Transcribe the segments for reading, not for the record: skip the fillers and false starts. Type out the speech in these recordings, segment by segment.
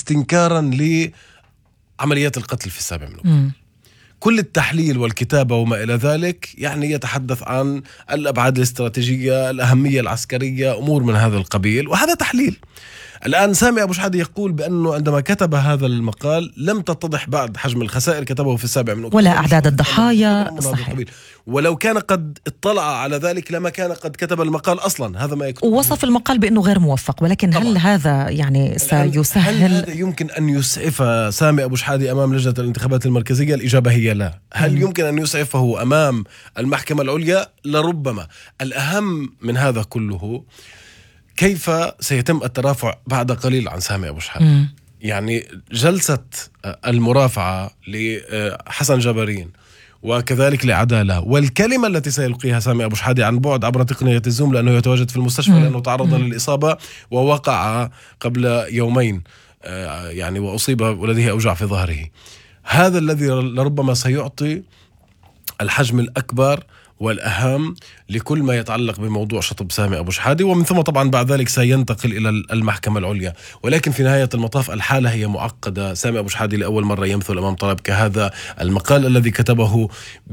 استنكارا لعمليات القتل في 7 من أكتوبر. كل التحليل والكتابة وما إلى ذلك يعني يتحدث عن الأبعاد الاستراتيجية، الأهمية العسكرية، أمور من هذا القبيل، وهذا تحليل. الآن سامي أبو شحادة يقول بأنه عندما كتب هذا المقال لم تتضح بعد حجم الخسائر، كتبه في 7 من أكتوبر ولا أعداد الضحايا. صحيح. ولو كان قد اطلع على ذلك لما كان قد كتب المقال أصلا. هذا ما يكتب. ووصف المقال بأنه غير موفق، ولكن طبعا. هل هذا يعني سيسهل؟ هل هذا يمكن أن يسعف سامي أبو شحادة أمام لجنة الانتخابات المركزية؟ الإجابة هي لا. هل يمكن أن يسعفه أمام المحكمة العليا؟ لربما. الأهم من هذا كله كيف سيتم الترافع بعد قليل عن سامي أبو شحادة. يعني جلسة المرافعة لحسن جبارين وكذلك لعدالة، والكلمة التي سيلقيها سامي أبو شحادة عن بعد عبر تقنية الزوم لأنه يتواجد في المستشفى لأنه تعرض للإصابة ووقع قبل يومين يعني وأصيب ولديه أوجاع في ظهره. هذا الذي لربما سيعطي الحجم الأكبر والأهم لكل ما يتعلق بموضوع شطب سامي أبو شحادة، ومن ثم طبعا بعد ذلك سينتقل إلى المحكمة العليا. ولكن في نهاية المطاف الحالة هي معقدة. سامي أبو شحادة لأول مرة يمثل أمام طلب كهذا. المقال الذي كتبه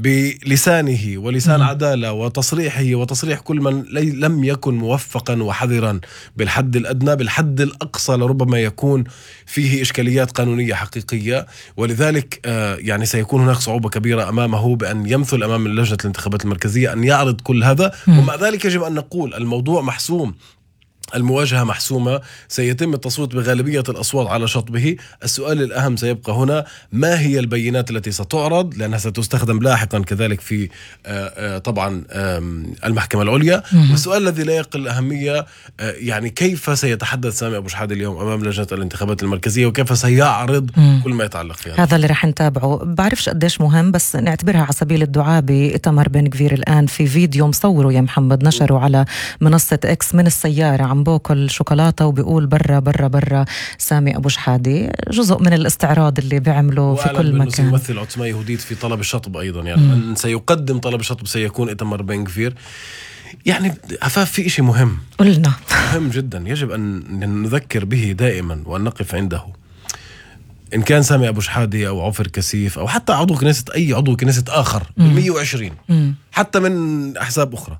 بلسانه ولسان عدالة وتصريحه وتصريح كل من لم يكن موفقا وحذرا بالحد الأدنى، بالحد الأقصى لربما يكون فيه إشكاليات قانونية حقيقية، ولذلك يعني سيكون هناك صعوبة كبيرة أمامه بأن يمثل أمام لجنة الانتخابات المركزية أن يعرض كل هذا. ومع ذلك يجب أن نقول الموضوع محسوم، المواجهة محسومة، سيتم التصويت بغالبية الأصوات على شطبه. السؤال الأهم سيبقى هنا: ما هي البينات التي ستعرض؟ لأنها ستستخدم لاحقا كذلك في طبعا المحكمة العليا. والسؤال الذي لا يقل الأهمية يعني كيف سيتحدث سامي أبو شحادة اليوم أمام لجنة الانتخابات المركزية وكيف سيعرض كل ما يتعلق فيها. هذا اللي رح نتابعه. بعرفش قديش مهم، بس نعتبرها على سبيل الدعاء بإتمر بن غفير الآن في فيديو مصوره يا محمد نشره على منصة إكس من السيارة عم باكل شوكولاتة وبيقول برا برا برا سامي أبو شحادة، جزء من الاستعراض اللي بيعمله في كل مكان. سيمثل عثمان يهوديت في طلب الشطب أيضا، يعني سيقدم طلب الشطب سيكون إتمر بن غفير. يعني عفاف في إشي مهم قلنا مهم جدا يجب أن نذكر به دائما وأن نقف عنده. إن كان سامي أبو شحادة أو عوفر كسيف أو حتى عضو كنيسة، أي عضو كنيسة آخر 120 حتى من أحزاب أخرى،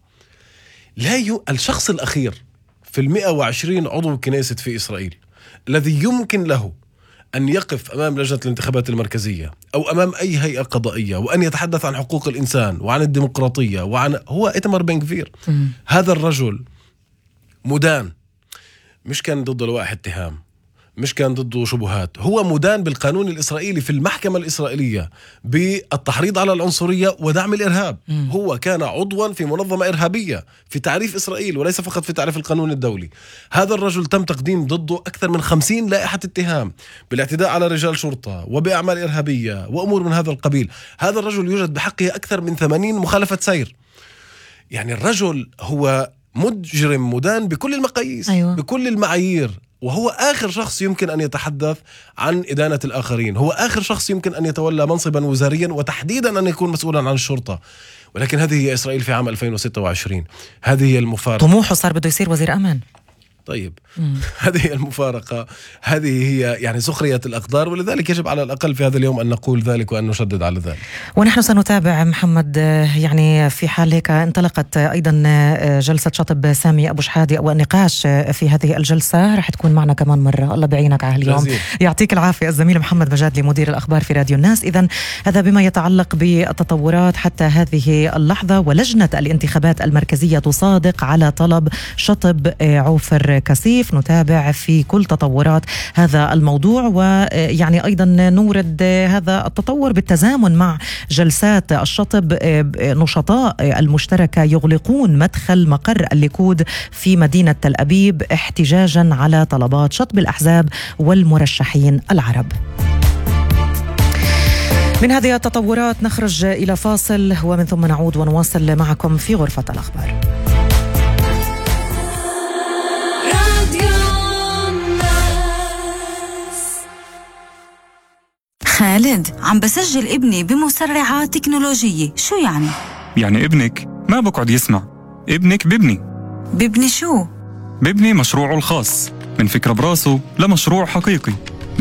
الشخص الأخير في 120 عضو كنيسة في إسرائيل الذي يمكن له أن يقف أمام لجنة الانتخابات المركزية أو أمام أي هيئة قضائية وأن يتحدث عن حقوق الإنسان وعن الديمقراطية هو إتمر بن غفير. هذا الرجل مدان، مش كان ضده لوائح اتهام، مش كان ضده شبهات، هو مدان بالقانون الإسرائيلي في المحكمة الإسرائيلية بالتحريض على العنصرية ودعم الإرهاب. هو كان عضوا في منظمة إرهابية في تعريف إسرائيل وليس فقط في تعريف القانون الدولي. هذا الرجل تم تقديم ضده أكثر من 50 لائحة اتهام بالاعتداء على رجال شرطة وبأعمال إرهابية وأمور من هذا القبيل. هذا الرجل يوجد بحقه أكثر من 80 مخالفة سير. يعني الرجل هو مجرم مدان بكل المقاييس. أيوة. بكل المعايير، وهو آخر شخص يمكن أن يتحدث عن إدانة الآخرين، هو آخر شخص يمكن أن يتولى منصبا وزاريا وتحديدا أن يكون مسؤولا عن الشرطة. ولكن هذه هي إسرائيل في عام 2026. هذه هي المفارقة. طموحه صار بده يصير وزير أمان. طيب هذه هي المفارقة، هذه هي يعني سخرية الأقدار، ولذلك يجب على الأقل في هذا اليوم أن نقول ذلك وأن نشدد على ذلك. ونحن سنتابع محمد، يعني في حال هيك انطلقت أيضا جلسة شطب سامي أبو شحادة أو النقاش في هذه الجلسة رح تكون معنا كمان مرة. الله بعينك على اليوم. يعطيك العافية الزميل محمد مجادلي مدير الأخبار في راديو الناس. إذن هذا بما يتعلق بالتطورات حتى هذه اللحظة، ولجنة الانتخابات المركزية تصادق على طلب شطب عوفر كسيف. نتابع في كل تطورات هذا الموضوع، ويعني أيضا نورد هذا التطور بالتزامن مع جلسات الشطب. نشطاء المشتركة يغلقون مدخل مقر الليكود في مدينة تل أبيب احتجاجا على طلبات شطب الأحزاب والمرشحين العرب. من هذه التطورات نخرج إلى فاصل ومن ثم نعود ونواصل معكم في غرفة الأخبار. خالد، عم بسجل ابني بمسرعة تكنولوجية. شو يعني؟ يعني ابنك ما بقعد يسمع، ابنك ببني شو؟ ببني مشروعه الخاص، من فكرة براسه لمشروع حقيقي.